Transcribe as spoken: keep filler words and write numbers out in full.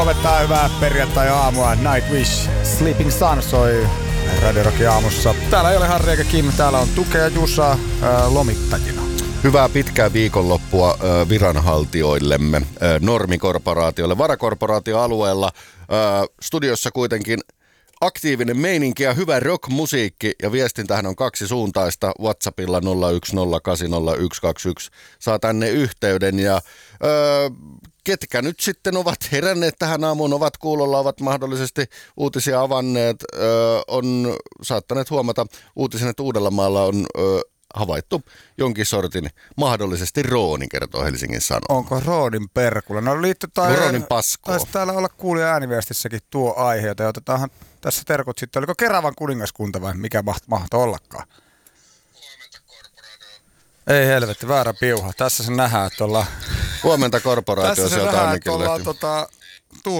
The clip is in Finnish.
Opettaa hyvää perjantai-aamua. Nightwish, Sleeping Sun soi Radio Rockin aamussa. Täällä ei ole Harri eikä Kim, täällä on Tukea Jusa äh, lomittajina. Hyvää pitkää viikonloppua äh, viranhaltijoillemme, äh, normikorporaatioille, varakorporaatioalueella. Äh, studiossa kuitenkin aktiivinen meininki ja hyvä rockmusiikki, ja viestintähän on kaksi suuntaista. WhatsAppilla nolla yksi nolla kahdeksan nolla yksi kaksi yksi saa tänne yhteyden, ja öö, ketkä nyt sitten ovat heränneet tähän aamuun, ovat kuulolla, ovat mahdollisesti uutisia avanneet, öö, on saattaneet huomata uutisen, että Uudellamaalla on öö, havaittu jonkin sortin mahdollisesti Rooni, kertoo Helsingin Sanomat. Onko Roonin perkulla? No liittyy tai Roonin paskoon. Taisi täällä olla kuulija ääniviestissäkin tuo aihe, jota otetaanhan tässä terkut sitten. Oliko Keravan kuningaskunta vai mikä maht, mahtoi ollakaan? Huomenta korporaatio. Ei helvetti, väärä piuha. Tässä se nähdään, että ollaan... Huomenta korporaatio Tässä se sieltä nähdään, ainakin että ollaan löytyy. tota,